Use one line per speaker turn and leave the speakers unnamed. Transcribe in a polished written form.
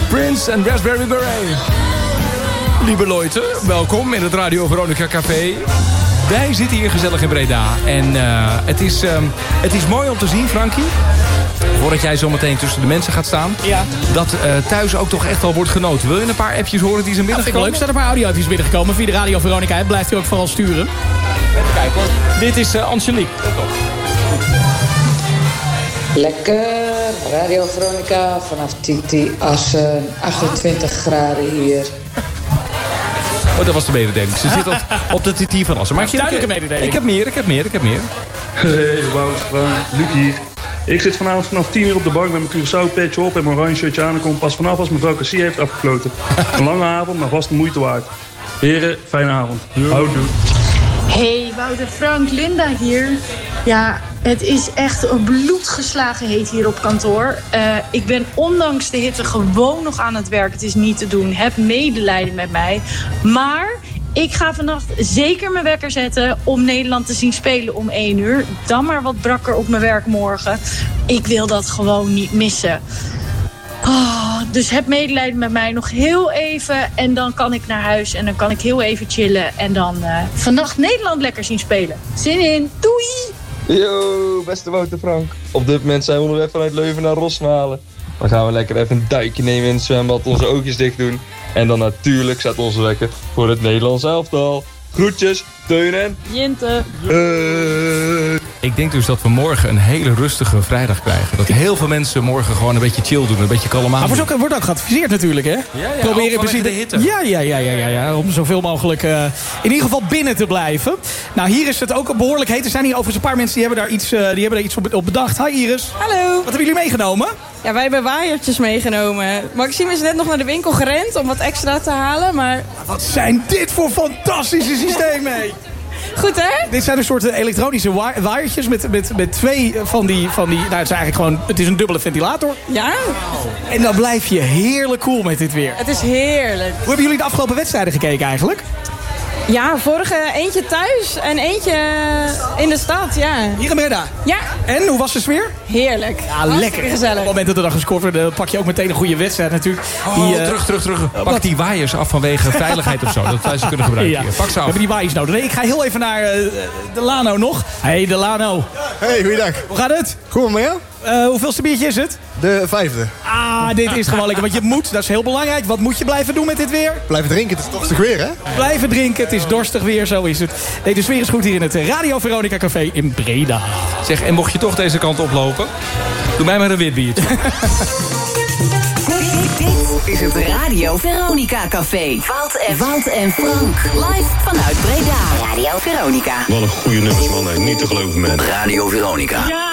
Prince en Raspberry Beret. Lieve Leute, welkom in het Radio Veronica Café. Wij zitten hier gezellig in Breda. En het is mooi om te zien, Frankie, voordat jij zometeen tussen de mensen gaat staan, dat thuis ook toch echt wel wordt genoten. Wil je een paar appjes horen die zijn binnengekomen?
Leuk, er zijn een paar audio-appjes binnengekomen via de Radio Veronica. Blijft u ook vooral sturen.
Even kijken hoor. Dit is Angelique.
Lekker, Radio Veronica vanaf Titi Assen, 28 graden hier.
Oh, dat was de mededeling. Ze zit op de TT van Assen. Maar
duidelijke mededeling.
Ik heb meer.
Hey, Wouter, Luc hier. Ik zit vanavond vanaf 10 uur op de bank met mijn Curaçao patch op en mijn oranje shirtje aan. En kom pas vanaf als mevrouw Cassie heeft afgekloten. Een lange avond, maar vast de moeite waard. Heren, fijne avond. Houdoe.
Hey, Wouter, Frank, Linda hier. Ja, het is echt een bloedgeslagen heet hier op kantoor. Ik ben ondanks de hitte gewoon nog aan het werk. Het is niet te doen. Heb medelijden met mij. Maar ik ga vannacht zeker mijn wekker zetten om Nederland te zien spelen om 1 uur. Dan maar wat brakker op mijn werk morgen. Ik wil dat gewoon niet missen. Oh, dus heb medelijden met mij nog heel even. En dan kan ik naar huis en dan kan ik heel even chillen. En dan vannacht Nederland lekker zien spelen. Zin in. Doei!
Yo, beste Wouter Frank. Op dit moment zijn we onderweg vanuit Leuven naar Rosmalen. Dan gaan we lekker even een duikje nemen in het zwembad, onze oogjes dicht doen. En dan natuurlijk staat onze wekker voor het Nederlands elftal. Groetjes, Teun en
Jinte.
Ik denk dus dat we morgen een hele rustige vrijdag krijgen. Dat heel veel mensen morgen gewoon een beetje chill doen. Een beetje kalm aan.
Maar wordt ook geadviseerd natuurlijk, hè?
Probeer in principe de hitte.
Ja. Om zoveel mogelijk in ieder geval binnen te blijven. Nou, hier is het ook behoorlijk heet. Er zijn hier overigens een paar mensen die hebben daar iets op bedacht. Hi Iris.
Hallo.
Wat hebben jullie meegenomen?
Ja, wij hebben waaiertjes meegenomen. Maxime is net nog naar de winkel gerend om wat extra te halen, maar...
Wat zijn dit voor fantastische systemen, hé?
Goed, hè?
Dit zijn een soort elektronische waaiertjes met twee van die... Nou, het is eigenlijk gewoon... Het is een dubbele ventilator.
Ja.
Wow. En dan blijf je heerlijk cool met dit weer.
Het is heerlijk.
Hoe hebben jullie de afgelopen wedstrijden gekeken eigenlijk?
Ja, vorige eentje thuis en eentje in de stad, ja.
Hier in Breda?
Ja.
En, hoe was de sfeer?
Heerlijk.
Ja, lekker.
Gezellig.
Op het moment dat er dan gescoord wordt, dan pak je ook meteen een goede wedstrijd natuurlijk.
Terug. Pak die waaiers af vanwege veiligheid of zo. Dat wij ze kunnen gebruiken. Ja. Pak ze af.
We hebben die waaiers nodig. Nee, ik ga heel even naar Delano nog. Hey Delano.
Hey, goeiedag.
Hoe gaat het?
Goed met jou?
Hoeveelste biertje is het?
De 5e.
Ah, dit is gewoon lekker. Want je moet, dat is heel belangrijk. Wat moet je blijven doen met dit weer?
Blijven drinken, het is dorstig weer, hè?
Blijven drinken, het is dorstig weer, zo is het. Nee, de sfeer is goed hier in het Radio Veronica Café in Breda.
Zeg, en mocht je toch deze kant oplopen, doe mij maar een wit biertje.
Dit is het Radio Veronica Café. Wout en Frank. Live vanuit Breda. Radio Veronica.
Wat een goede nummers, man. Niet te geloven, man.
Radio Veronica.
Ja!